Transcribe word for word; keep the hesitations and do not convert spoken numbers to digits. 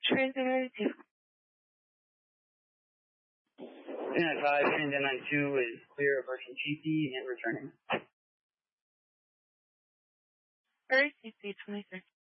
Transmitting on two. Unit five, Trinidad nine two is clear of Virgin G P and returning. Very C C twenty-six.